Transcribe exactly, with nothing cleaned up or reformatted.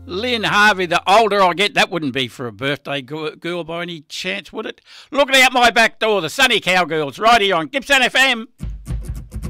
Lynn Harvey, the older I get, that wouldn't be for a birthday girl by any chance, would it? Looking out my back door, the Sunny Cowgirls, right here on Gippsland F M.